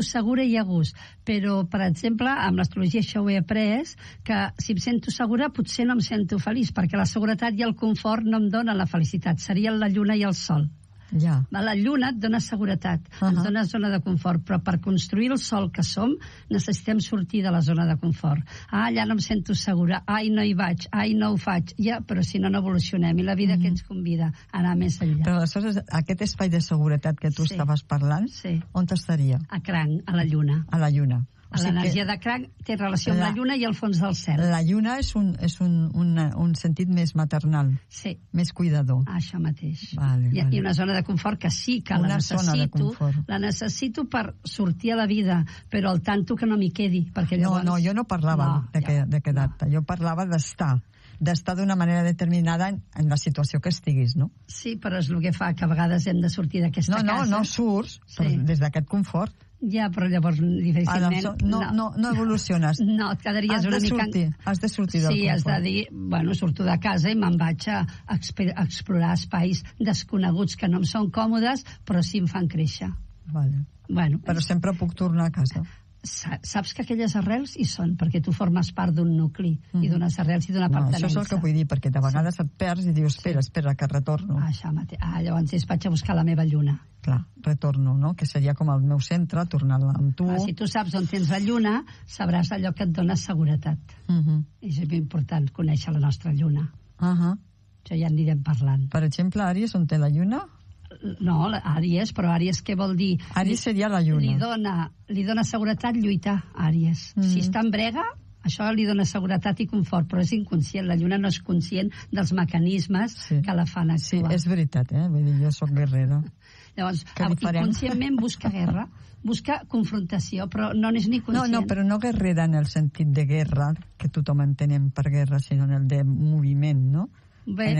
segura i a gust, però, per exemple, amb l'astrologia això ho he après, que si em sento segura potser no em sento feliç, perquè la seguretat i el confort no em donen la felicitat, serien la lluna i el sol. Ja. La lluna et dona seguretat, ens dona zona de confort, però per construir el sol que som necessitem sortir de la zona de confort. Ja no em sento segura, no hi vaig, no ho faig, però si no, no evolucionem, i la vida que ens convida a anar més enllà. Però aleshores, aquest espai de seguretat que tu estaves parlant, on estaria? A Cranc, a la lluna. A la lluna. L'energia de Cranc té relació amb la lluna i el fons del cel. La lluna és un sentit més maternal, més cuidador. Això mateix. Vale. I una zona de confort que sí que la necessito per sortir a la vida, però al tanto que no m'hi quedi. No, jo no parlava de quedar-te, jo parlava d'estar d'una manera determinada en la situació que estiguis, no? Sí, però és el que fa que a vegades hem de sortir d'aquesta casa. No surts des d'aquest confort. Ja, però llavors difícilment... No evoluciones. No, et quedaries una mica... Has de sortir del confort. Sí, has de dir, surto de casa i me'n vaig a explorar espais desconeguts que no em són còmodes, però sí em fan créixer. Vale. Però sempre puc tornar a casa. Saps que aquelles arrels hi són, perquè tu formes part d'un nucli i d'unes arrels i d'una pertinença. Això és el que vull dir, perquè de vegades et perds i dius, espera, que retorno. Això mateix. Llavors vaig a buscar la meva lluna. Clar, retorno, no? Que seria com el meu centre, tornar amb tu. Si tu saps on tens la lluna, sabràs allò que et dona seguretat. És important conèixer la nostra lluna. Això ja en anirem parlant. Per exemple, Àries, on té la lluna? No, Àries, però Àries què vol dir? Àries seria la lluna. Li dona seguretat lluitar, Àries. Si està en brega, això li dona seguretat i confort, però és inconscient. La lluna no és conscient dels mecanismes que la fan actuar. Sí, és veritat, Vull dir, jo soc guerrera. Llavors, inconscientment busca guerra, busca confrontació, però no n'és ni conscient. No, però no guerrera en el sentit de guerra, que tothom entenem per guerra, sinó en el de moviment, no? Bé,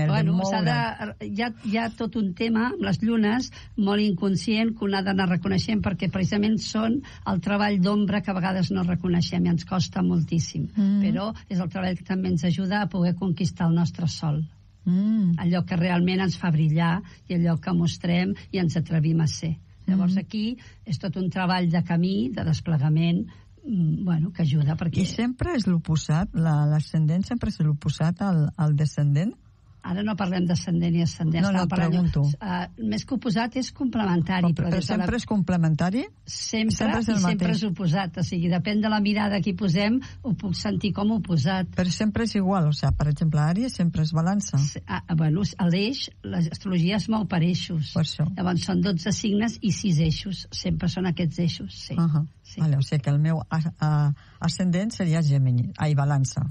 hi ha tot un tema amb les llunes molt inconscient que un ha d'anar reconeixent, perquè precisament són el treball d'ombra que a vegades no reconeixem i ens costa moltíssim, però és el treball que també ens ajuda a poder conquistar el nostre sol, allò que realment ens fa brillar i allò que mostrem i ens atrevim a ser. Llavors aquí és tot un treball de camí, de desplegament, que ajuda. I sempre és l'oposat, l'ascendent sempre és l'oposat al descendent? Ara no parlem d'ascendent i ascendent. No, pregunto. Més que oposat és complementari. Però sempre és complementari? Sempre és oposat. O sigui, depèn de la mirada que hi posem, ho puc sentir com oposat. Però sempre és igual. O sigui, per exemple, Àries sempre és balança. L'eix, l'astrologia es mou per eixos. Per això. Llavors són 12 signes i 6 eixos. Sempre són aquests eixos, sí. O sigui que el meu ascendent seria balança.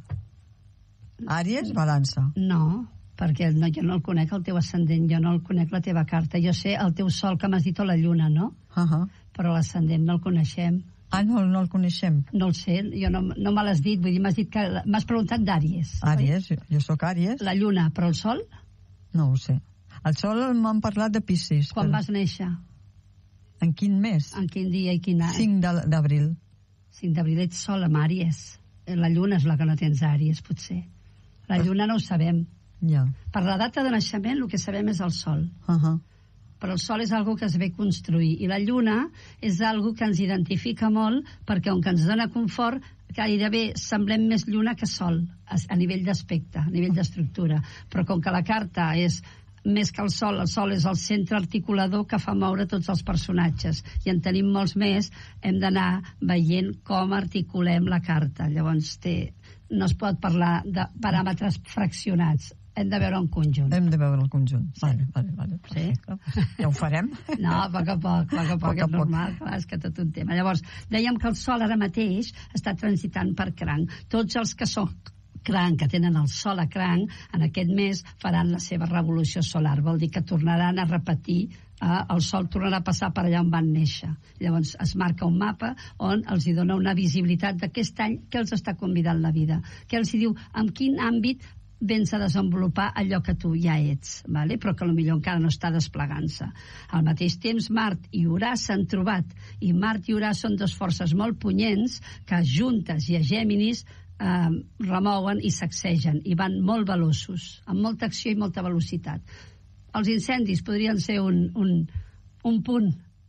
Àries, balança. No, perquè jo no el conec, el teu ascendent, jo no el conec, la teva carta. Jo sé el teu sol, que m'has dit, o la lluna, no? Però l'ascendent no el coneixem. No el coneixem? No el sé, jo no me l'has dit, vull dir, m'has dit que m'has preguntat d'Àries. Àries, jo sóc Àries. La lluna, però el sol? No ho sé. El sol m'han parlat de Piscis. Quan vas néixer? En quin mes? En quin dia i quin any? 5 d'abril. 5 d'abril ets sol amb Àries. La lluna és la que no tens Àries, potser. La lluna no ho sabem. Per la data de naixement el que sabem és el sol. Però el sol és algo que es ve construir i la lluna és algo que ens identifica molt, perquè on que ens dona confort gairebé semblem més lluna que sol a nivell d'aspecte, a nivell d'estructura, però com que la carta és més que el sol és el centre articulador que fa moure tots els personatges i en tenim molts més, hem d'anar veient com articulem la carta. Llavors no es pot parlar de paràmetres fraccionats, hem de veure un conjunt. Hem de veure el conjunt. Vale. Sí? Ja ho farem? No, a poc a poc, és normal, clar, és que tot un tema. Llavors, dèiem que el sol ara mateix està transitant per Cranc. Tots els que són Cranc, que tenen el sol a Cranc, en aquest mes faran la seva revolució solar. Vol dir que tornaran a repetir, el sol tornarà a passar per allà on van néixer. Llavors es marca un mapa on els hi dona una visibilitat d'aquest any que els està convidant la vida, que els hi diu en quin àmbit vens a desenvolupar allò que tu ja ets, vale? Però que potser encara no està desplegant-se. Al mateix temps, Mart i Urà s'han trobat, i Mart i Urà són dues forces molt punyents que juntes i a Gèminis remouen i sacsegen i van molt veloços, amb molta acció i molta velocitat. Els incendis podrien ser un punt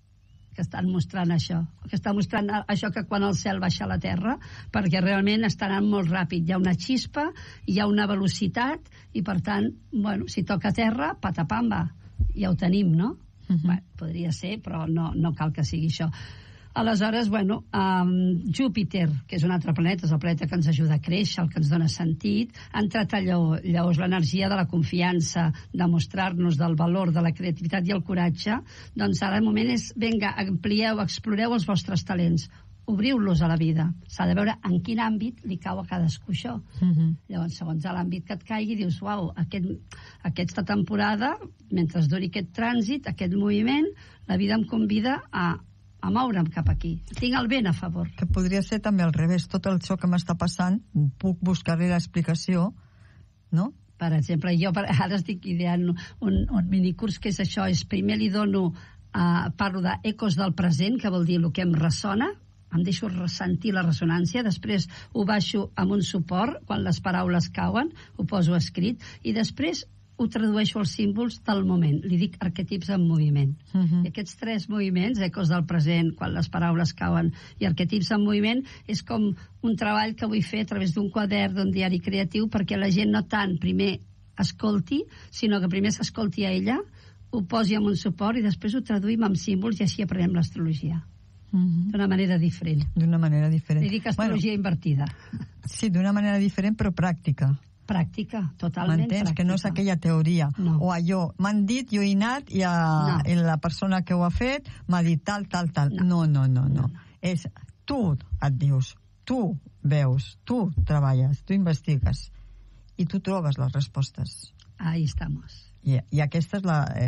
que estan mostrant això, que està mostrant això que quan el cel baixa a la terra, perquè realment està anant molt ràpid. Hi ha una xispa, hi ha una velocitat, i per tant, bueno, si toca terra, patapamba, ja ho tenim, no? Bueno, podria ser, però no cal que sigui això. Aleshores, bueno, Júpiter, que és un altre planeta, és el planeta que ens ajuda a créixer, el que ens dona sentit, ha entrat a Lleó. Lleó és l'energia de la confiança, de mostrar-nos del valor, de la creativitat i el coratge. Doncs ara el moment és, vinga, amplieu, exploreu els vostres talents, obriu-los a la vida. S'ha de veure en quin àmbit li cau a cadascú això. Llavors, segons l'àmbit que et caigui, dius, uau, aquesta temporada, mentre duri aquest trànsit, aquest moviment, la vida em convida a moure'm cap aquí. Tinc el vent a favor. Que podria ser també al revés. Tot això que m'està passant, puc buscar-li l'explicació, no? Per exemple, jo ara estic ideant un minicurs que és això, és primer li dono, parlo d'ecos del present, que vol dir el que em ressona, em deixo ressentir la ressonància, després ho baixo amb un suport, quan les paraules cauen, ho poso escrit, i després ho tradueixo als símbols del moment. Li dic arquetips en moviment. I aquests 3 moviments, ecos del present, quan les paraules cauen, i arquetips en moviment, és com un treball que vull fer a través d'un quadern, d'un diari creatiu, perquè la gent no tant primer escolti, sinó que primer s'escolti a ella, ho posi amb un suport i després ho traduïm amb símbols i així aprenem l'astrologia. D'una manera diferent. D'una manera diferent. Li dic astrologia invertida. Sí, d'una manera diferent, però pràctica. Pràctica, totalment pràctica. M'entens? Que no és aquella teoria. No. O allò, m'han dit, jo he anat i la persona que ho ha fet m'ha dit tal. No. És, tu et dius, tu veus, tu treballes, tu investigues i tu trobes les respostes. Ahí estamos. I aquesta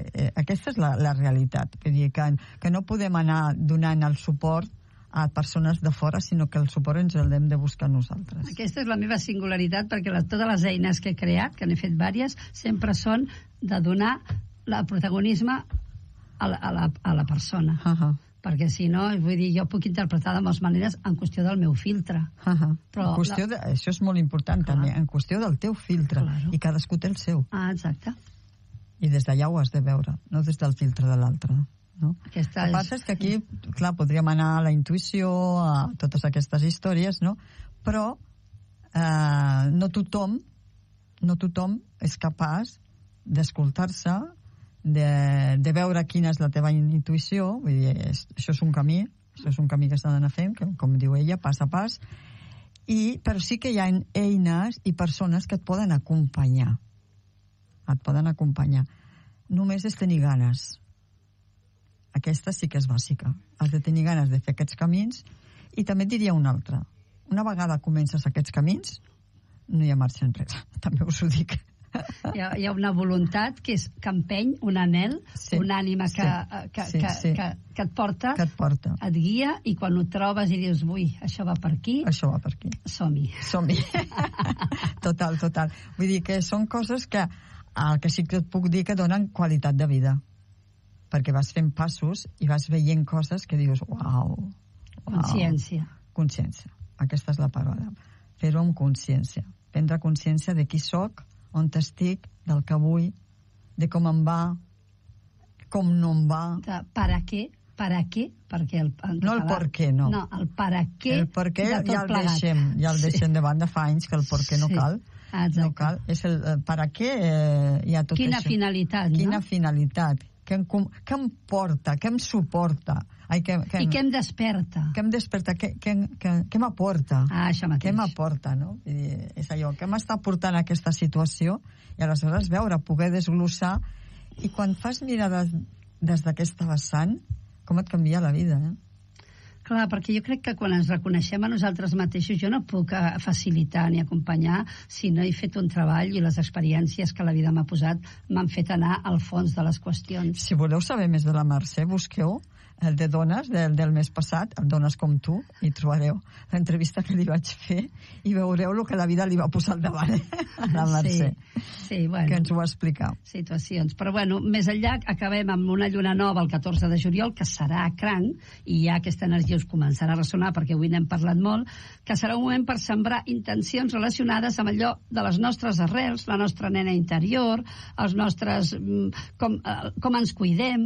és la realitat. Vull dir que no podem anar donant el suport a persones de fora, sinó que el suport ens l'hem de buscar nosaltres. Aquesta és la meva singularitat, perquè totes les eines que he creat, que n'he fet diverses, sempre són de donar el protagonisme a la persona. Perquè si no, vull dir, jo puc interpretar de moltes maneres en qüestió del meu filtre. Però això és molt important també, en qüestió del teu filtre, i cadascú té el seu. Exacte. I des d'allà ho has de veure, no des del filtre de l'altre. No? El que passa és que aquí, clar, podríem anar a la intuïció, a totes aquestes històries, no? Però no tothom és capaç d'escoltar-se, de veure quina és la teva intuïció. Vull dir, això és un camí que s'ha d'anar fent, com diu ella, pas a pas, però sí que hi ha eines i persones que et poden acompanyar. Només és tenir ganes. Aquesta sí que és bàsica. Has de tenir ganes de fer aquests camins, i també et diria una altra. Una vegada comences aquests camins, no hi ha marxa enrere. També us ho dic. Hi ha una voluntat que empeny, un anhel, una ànima que et porta, et guia, i quan ho trobes i dius, ui, això va per aquí, som-hi. Total. Vull dir que són coses que el que sí que et puc dir que donen qualitat de vida, perquè vas fent passos i vas veient coses que dius, uau. Consciència. Aquesta és la paraula. Fer-ho amb consciència. Prendre consciència de qui soc, on estic, del que vull, de com em va, com no em va. ¿Para qué? Perquè no el por qué, no. No, el para qué. El por qué ja el deixem de banda fa anys, que el por qué no cal. No cal. És el para qué hi ha tot això. Finalitat, no? Quina finalitat. Què em porta, què em suporta. I què em desperta. Què m'aporta. Això mateix. Què m'aporta, no? És allò, què m'està portant aquesta situació, i aleshores poder desglossar, i quan fas mirades des d'aquesta vessant, com et canvia la vida, Clar, perquè jo crec que quan ens reconeixem a nosaltres mateixos, jo no puc facilitar ni acompanyar si no he fet un treball, i les experiències que la vida m'ha posat m'han fet anar al fons de les qüestions. Si voleu saber més de la Mercè, busqueu el de dones del mes passat, el Dones com tu, i trobareu l'entrevista que li vaig fer i veureu el que la vida li va posar al davant a la Mercè. Sí, bueno, que ens ho va explicar. Situacions. Però bueno, més enllà acabem amb una lluna nova el 14 de juliol, que serà cranc, i ja aquesta energia us començarà a ressonar, perquè avui n'hem parlat molt, que serà un moment per sembrar intencions relacionades amb allò de les nostres arrels, la nostra nena interior, els nostres com ens cuidem,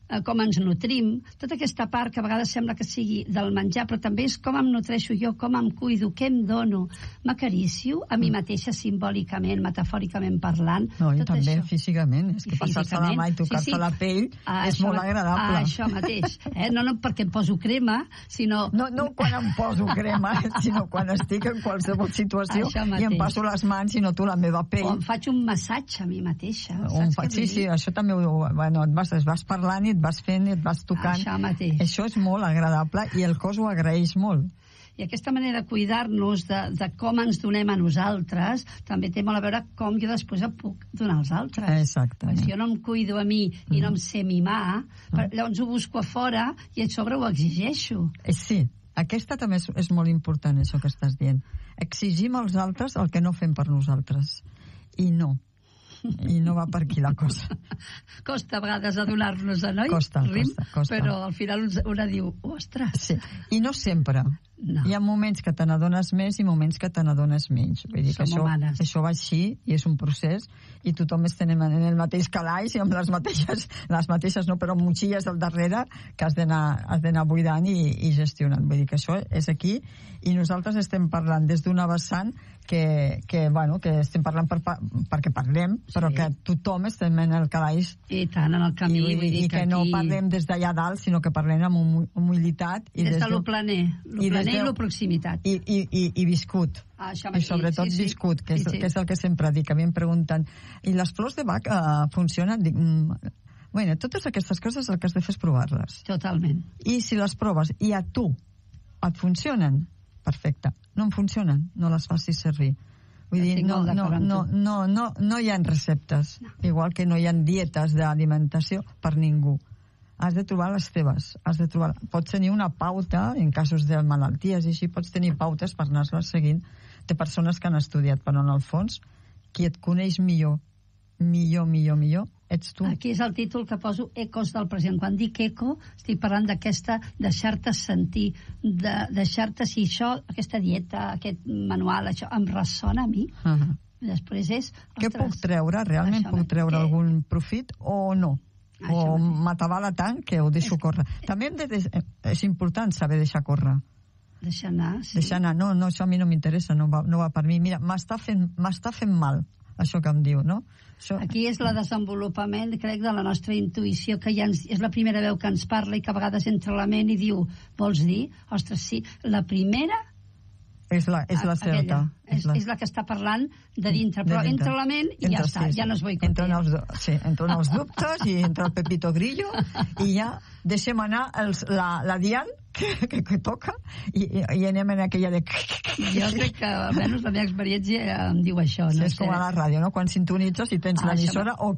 com ens nutrim, tota aquesta part que a vegades sembla que sigui del menjar, però també és com em nutreixo jo, com em cuido, què em dono, m'acaricio a mi mateixa simbòlicament, metafòricament parlant. No, i també físicament, és que passar-se la mà i tocar-se la pell és molt agradable. Això mateix, no perquè em poso crema, sinó... No quan em poso crema, sinó quan estic en qualsevol situació i em passo les mans i noto la meva pell. O em faig un massatge a mi mateixa. Sí, això també es vas parlant i et vas fent i et vas tocant. Això mateix. Això és molt agradable i el cos ho agraeix molt. I aquesta manera de cuidar-nos, de com ens donem a nosaltres, també té molt a veure com jo després em puc donar als altres. Exactament. Si jo no em cuido a mi i no em sé mimar, llavors ho busco a fora i a sobre ho exigeixo. Sí, aquesta també és molt important, això que estàs dient. Exigim als altres el que no fem per nosaltres. I no va per aquí la cosa. Costa a vegades adonar-nos-en, oi? Costa. Però al final una diu, ostres. Sí. I no sempre. No. Hi ha moments que te n'adones més i moments que te n'adones menys. Vull dir que això va així i és un procés i tothom estem en el mateix calaix i amb les mateixes no, però motxilles al darrere que has d'anar buidant i gestionant. Vull dir que això és aquí i nosaltres estem parlant des d'una vessant que estem parlant perquè parlem, però que tothom estem en el calaix i tant, en el camí, i que no parlem des d'allà dalt, sinó que parlem amb humilitat i des de lo planer i la proximitat i viscut i sobretot viscut, que és el que sempre dic. A mi em pregunten, i les flors de Bach funcionen? Dic, bueno, totes aquestes coses el que has de fer és provar-les. Totalment. I si les proves i a tu et funcionen, perfecte. No em funcionen, no les facis servir. Vull dir, no hi ha receptes, igual que no hi ha dietes d'alimentació per ningú. Has de trobar les teves. Pots tenir una pauta, en casos de malalties i així, pots tenir pautes per anar-les seguint de persones que han estudiat, però en el fons, qui et coneix millor, ets tu. Aquí és el títol que poso, Ecos del present. Quan dic eco, estic parlant d'aquesta deixar-te sentir, deixar-te si això, aquesta dieta, aquest manual, això em ressona a mi. Després és... Què puc treure? Realment puc treure algun profit o no? O m'atabala tant que ho deixo córrer. També és important saber deixar córrer. Deixar anar, sí. Deixar anar, no, això a mi no m'interessa, no va per mi. Mira, m'està fent mal, això que em diu, no? Aquí és el desenvolupament, crec, de la nostra intuïció, que ja és la primera veu que ens parla i que a vegades entra a la ment i diu, vols dir? Ostres, sí, la primera... És la certa. És la que està parlant de dintre, però entra a la ment i ja està, ja no es boicotea. Entren els dubtes i entra el Pepito Grillo i ja deixem anar la Diane que toca i anem en aquella de... Jo crec que, almenys la meva experiència em diu això. És com a la ràdio, no? Quan sintonitzes i tens l'emissora o...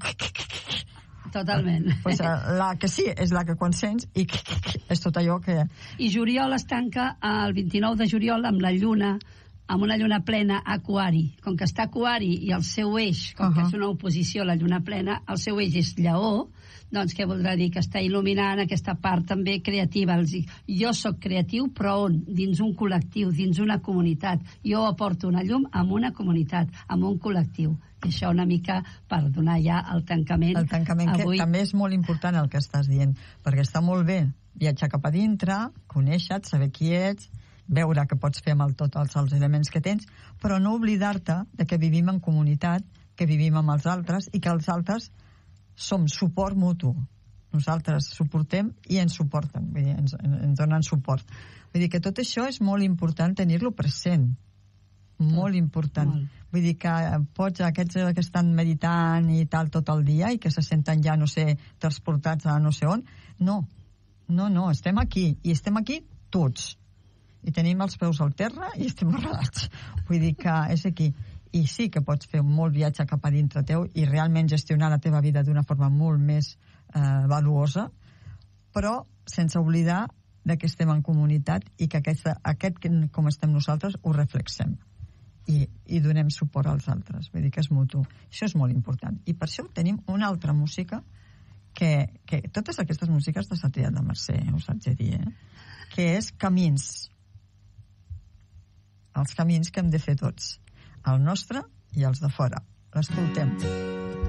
Totalment. Pues la que sí, és la que quan sents i és tot allò que... I juliol es tanca el 29 de juliol amb la lluna, amb una lluna plena a Aquari. Com que està Aquari i el seu eix, com que és una oposició a la lluna plena, el seu eix és Lleó, doncs què voldrà dir? Que està il·luminant aquesta part també creativa. Jo sóc creatiu, però on? Dins un col·lectiu, dins una comunitat. Jo aporto una llum amb una comunitat, amb un col·lectiu. I això una mica per donar ja el tancament. El tancament, avui... que també és molt important el que estàs dient, perquè està molt bé viatjar cap a dintre, conèixer-te, saber qui ets, veure què pots fer amb tots els elements que tens, però no oblidar-te de que vivim en comunitat, que vivim amb els altres i que els altres som suport mutu. Nosaltres suportem i ens suporten, vull dir, ens donen suport. Vull dir que tot això és molt important tenir-lo present. Molt important. Vull dir que pots, aquests que estan meditant i tal tot el dia i que se senten ja, no sé, transportats a no sé on, no, estem aquí i estem aquí tots i tenim els peus al terra i estem arrelats. Vull dir que és aquí. I sí que pots fer un molt viatge cap a dintre teu i realment gestionar la teva vida d'una forma molt més valuosa, però sense oblidar que estem en comunitat i que aquest com estem nosaltres ho reflexem i donem suport als altres. Vull dir que és mutu. Això és molt important. I per això tenim una altra música que totes aquestes músiques de s'ha triat de Mercè, us haig de dir, que és Camins. Els camins que hem de fer tots. El nostre i els de fora. L'escoltem.